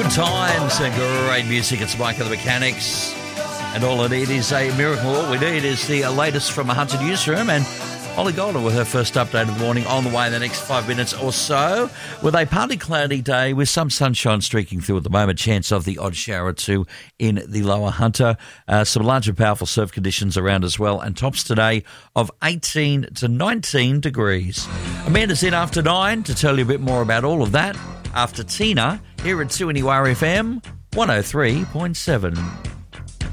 Times and great music. It's Mike of the Mechanics. And all I need is a miracle. All we need is the latest from a Hunter newsroom. And Ollie Golden with her first update of the morning on the way in the next 5 minutes or so. With a partly cloudy day with some sunshine streaking through at the moment. Chance of the odd shower or two in the lower Hunter. Some large and powerful surf conditions around as well. And tops today of 18 to 19 degrees. Amanda's in after 9 to tell you a bit more about all of that. After Tina, here at 2NUR FM 103.7.